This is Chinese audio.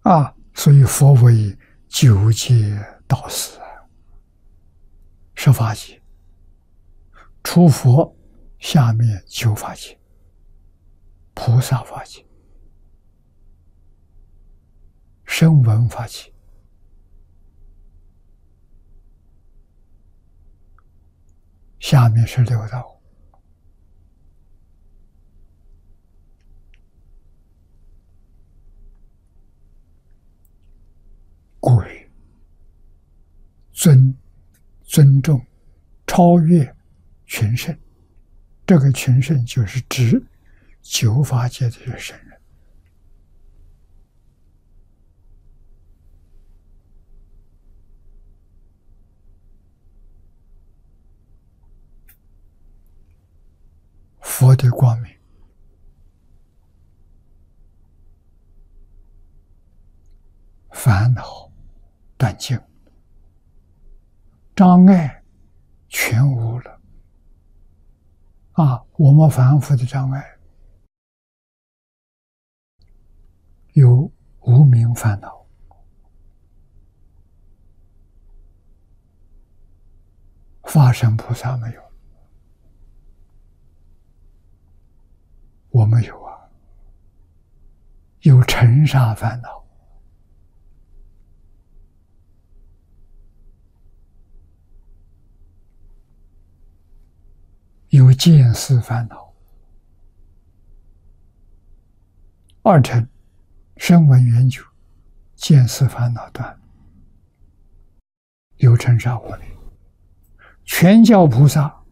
所以佛为九界导师，十法界，除佛下面九法界，菩萨法界、声闻法界、下面是六道。故曰尊重、超越群圣，这个群圣就是指九法界的这些圣人。佛的光明烦恼断尽，障碍全无了。我们凡夫的障碍有无明烦恼，法身菩萨没有，我们有有尘沙烦恼，有见思烦恼，二乘声闻缘觉，见思烦恼断，有尘沙火力。全教菩萨